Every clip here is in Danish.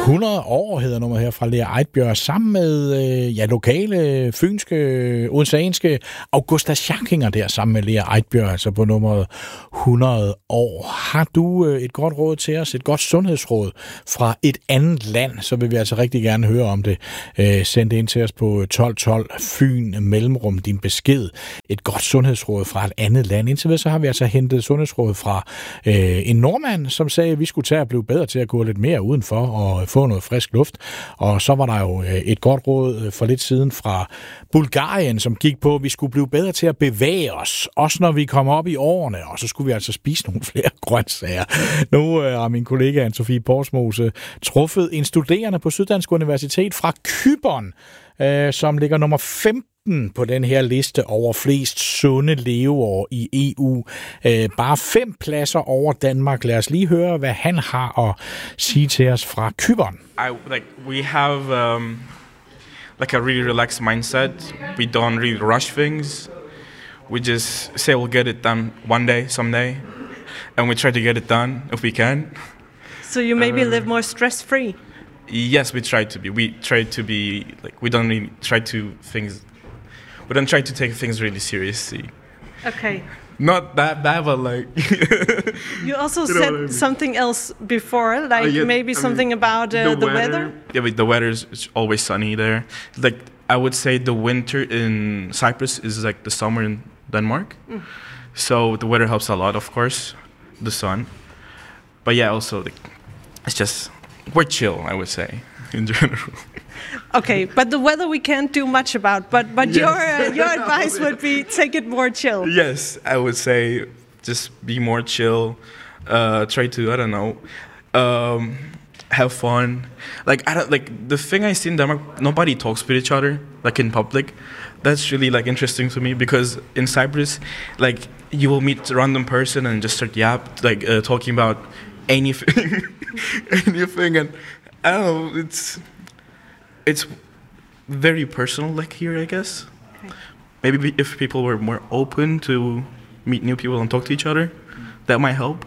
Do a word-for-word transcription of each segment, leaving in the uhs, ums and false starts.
hundrede år hedder nummeret her fra Lea Eidbjerg, sammen med øh, ja, lokale, fynske, odenseanske Augusta Schankinger der, sammen med Lea Eidbjerg, altså på nummeret hundrede år. Har du øh, et godt råd til os, et godt sundhedsråd fra et andet land, så vil vi altså rigtig gerne høre om det. Øh, send det ind til os på tolv tolv Fyn mellemrum din besked. Et godt sundhedsråd fra et andet land. Indtil videre så har vi altså hentet sundhedsråd fra øh, en nordmand, som sagde, at vi skulle tage at blive bedre til at gå lidt mere udenfor og få noget frisk luft. Og så var der jo et godt råd for lidt siden fra Bulgarien, som gik på, at vi skulle blive bedre til at bevæge os, også når vi kommer op i årene, og så skulle vi altså spise nogle flere grøntsager. Nu har min kollega Anne-Sophie Porsmose truffet en studerende på Syddansk Universitet fra Cypern, som ligger nummer femten på den her liste over flest sunde leveår i E U. Øh, bare fem pladser over Danmark. Lad os lige høre, hvad han har at sige til os fra Cypern. I, like, we have um, like a really relaxed mindset. We don't really rush things. We just say we'll get it done one day, someday. And we try to get it done if we can. So you maybe uh, live more stress-free? Yes, we try to be. We try to be, like, we don't really try to things... We don't try to take things really seriously. Okay. Not that bad, but like... You also you said I mean? something else before, like uh, yeah, maybe I something mean, about uh, the, the weather. weather? Yeah, but the weather is always sunny there. Like, I would say the winter in Cyprus is like the summer in Denmark. Mm. So the weather helps a lot, of course, the sun. But yeah, also, like, it's just... We're chill, I would say, in general. Okay, but the weather we can't do much about. But but yes. your uh, your advice would be take it more chill. Yes, I would say just be more chill. Uh, try to I don't know, um, have fun. Like I don't like the thing I see in Denmark. Nobody talks with each other like in public. That's really like interesting to me because in Cyprus, like you will meet a random person and just start yap like uh, talking about anything, anything, and I don't know. It's it's very personal, like here, I guess. Okay. Maybe if people were more open to meet new people and talk to each other, that might help.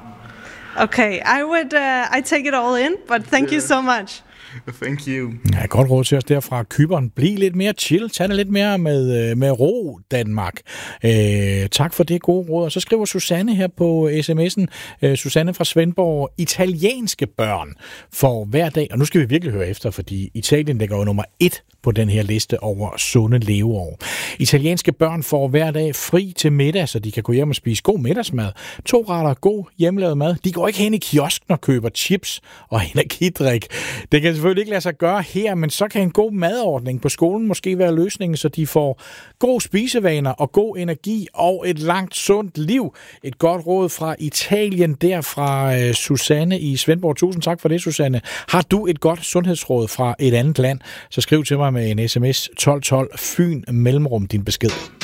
Okay, I would. Uh, I take it all in, but thank yeah. you so much. Thank you. Ja, godt råd til os der fra Cypern. Bliv lidt mere chill. Tag det lidt mere med, med ro, Danmark. Øh, tak for det gode råd. Og så skriver Susanne her på sms'en. Øh, Susanne fra Svendborg. Italienske børn får hver dag, og nu skal vi virkelig høre efter, fordi Italien ligger jo nummer et på den her liste over sunde leveår. Italienske børn får hver dag fri til middag, så de kan gå hjem og spise god middagsmad. To retter god hjemmelavet mad. De går ikke hen i kiosken og køber chips og energidrik. Det kan selvfølgelig ikke lade sig gøre her, men så kan en god madordning på skolen måske være løsningen, så de får gode spisevaner og god energi og et langt, sundt liv. Et godt råd fra Italien der fra øh, Susanne i Svendborg. Tusind tak for det, Susanne. Har du et godt sundhedsråd fra et andet land, så skriv til mig med en sms tolv tolv Fyn mellemrum din besked.